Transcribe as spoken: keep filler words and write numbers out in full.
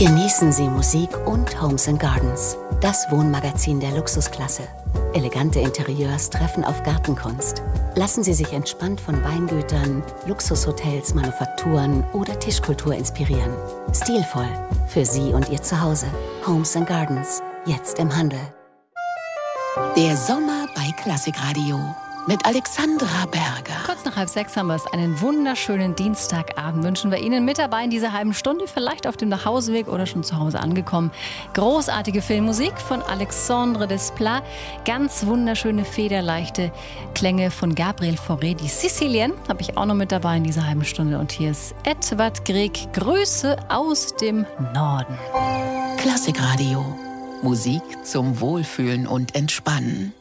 Genießen Sie Musik und Homes and Gardens, das Wohnmagazin der Luxusklasse. Elegante Interieurs treffen auf Gartenkunst. Lassen Sie sich entspannt von Weingütern, Luxushotels, Manufakturen oder Tischkultur inspirieren. Stilvoll für Sie und Ihr Zuhause. Homes and Gardens, jetzt im Handel. Der Sommer bei Klassikradio mit Alexandra Berger. Kurz nach halb sechs haben wir es. Einen wunderschönen Dienstagabend wünschen wir Ihnen mit dabei in dieser halben Stunde, vielleicht auf dem Nachhauseweg oder schon zu Hause angekommen. Großartige Filmmusik von Alexandre Desplat, ganz wunderschöne, federleichte Klänge von Gabriel Fauré. Die Sizilien habe ich auch noch mit dabei in dieser halben Stunde. Und hier ist Edvard Grieg. Grüße aus dem Norden. Klassikradio. Musik zum Wohlfühlen und Entspannen.